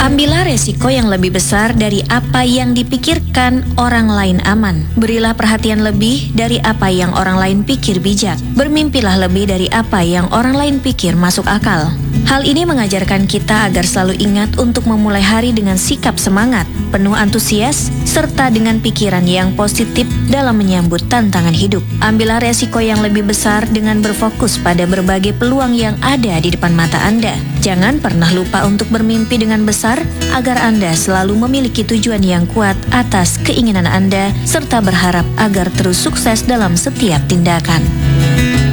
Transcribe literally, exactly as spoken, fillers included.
Ambillah resiko yang lebih besar dari apa yang dipikirkan orang lain aman. Berilah perhatian lebih dari apa yang orang lain pikir bijak. Bermimpilah lebih dari apa yang orang lain pikir masuk akal. Hal ini mengajarkan kita agar selalu ingat untuk memulai hari dengan sikap semangat, penuh antusias, serta dengan pikiran yang positif dalam menyambut tantangan hidup. Ambillah resiko yang lebih besar dengan berfokus pada berbagai peluang yang ada di depan mata Anda. Jangan pernah lupa untuk bermimpi dengan besar agar Anda selalu memiliki tujuan yang kuat atas keinginan Anda serta berharap agar terus sukses dalam setiap tindakan.